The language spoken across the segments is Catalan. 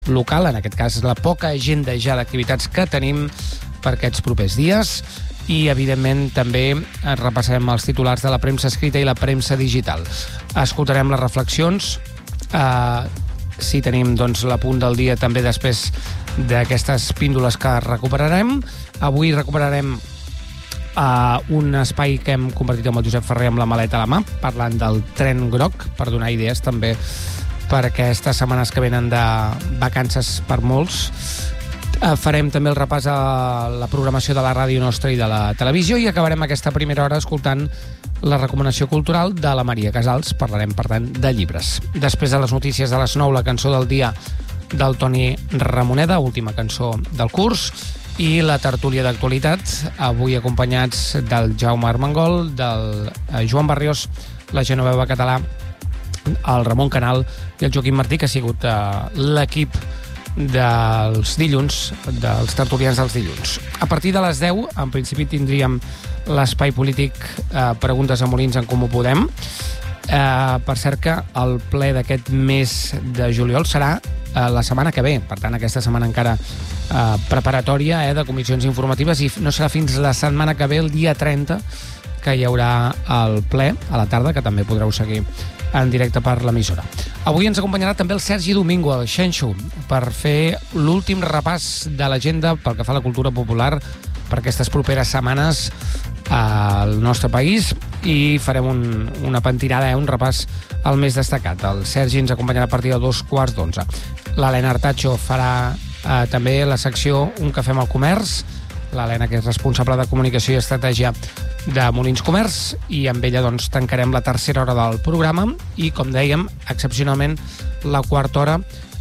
local, en aquest cas la poca agenda ja d'activitats que tenim per aquests propers dies, i evidentment també repassarem els titulars de la premsa escrita i la premsa digital. Escoltarem les reflexions, si tenim doncs l'apunt del dia també després d'aquestes píndoles que recuperarem. Avui recuperarem un espai que hem compartit amb el Josep Ferrer amb la maleta a la mà, parlant del tren groc, per donar idees també per aquestes setmanes que venen de vacances per molts. Farem també el repàs a la programació de la ràdio nostra i de la televisió i acabarem aquesta primera hora escoltant la recomanació cultural de la Maria Casals. Parlarem, per tant, de llibres. Després de les notícies de les 9, la cançó del dia del Toni Ramoneda, última cançó del curs, i la tertúlia d'actualitat, avui acompanyats del Jaume Armengol, del Joan Barrios, la Genoveva Català, el Ramon Canal i el Joaquim Martí, que ha sigut l'equip dels dilluns, dels tertulians dels dilluns. A partir de les 10, en principi, tindríem l'espai polític Preguntes a Molins en Comú Podem. Per cert que el ple d'aquest mes de juliol serà la setmana que ve, per tant aquesta setmana encara preparatòria de comissions informatives, i no serà fins la setmana que ve, el dia 30, que hi haurà el ple a la tarda, que també podreu seguir en directe per l'emissora. Avui ens acompanyarà també el Sergi Domingo, el Xenxo, per fer l'últim repàs de l'agenda pel que fa a la cultura popular per aquestes properes setmanes al nostre país, i farem una pentinada, un repàs al més destacat. El Sergi ens acompanyarà a partir de 2:15. L'Helena Artacho farà també la secció Un cafè amb el comerç, l'Helena, que és responsable de comunicació i estratègia de Molins Comerç, i amb ella doncs tancarem la tercera hora del programa i, com dèiem, excepcionalment la quarta hora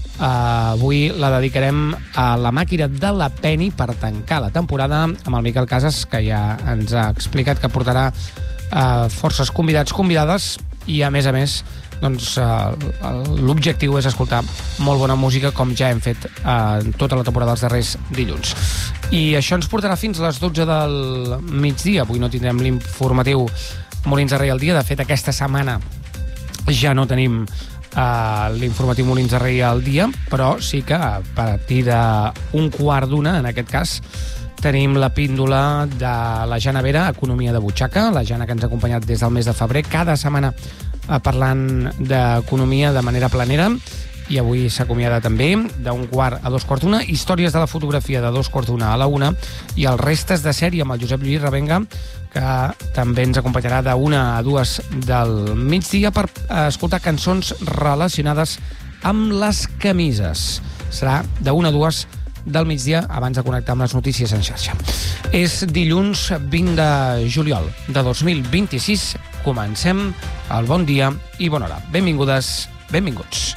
avui la dedicarem a la màquina de la Penny per tancar la temporada amb el Miquel Casas, que ja ens ha explicat que portarà forces convidats, convidades, i a més doncs l'objectiu és escoltar molt bona música, com ja hem fet tota la temporada dels darrers dilluns. I això ens portarà fins a les 12 del migdia. Avui no tindrem l'informatiu Molins de Rei al dia. De fet, aquesta setmana ja no tenim l'informatiu Molins de Rei al dia, però sí que a partir d'un quart d'una, en aquest cas, tenim la píndola de la Jana Vera, Economia de Butxaca, la Jana que ens ha acompanyat des del mes de febrer, cada setmana parlant d'economia de manera planera, i avui s'acomiada també d'un quart a 2:15, històries de la fotografia de 2:15 a la 1, i els restes de sèrie amb el Josep Lluís Revenga, que també ens acompanyarà de 1 a 2 del migdia per escoltar cançons relacionades amb les camises. Serà de 1 a 2 del migdia, abans de connectar amb les notícies en xarxa. És dilluns 20 de juliol de 2026. Comencem el bon dia i bona hora. Benvingudes, benvinguts.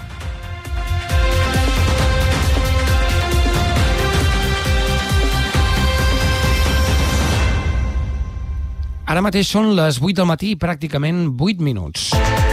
Ara mateix són les 8 del matí i pràcticament 8 minuts.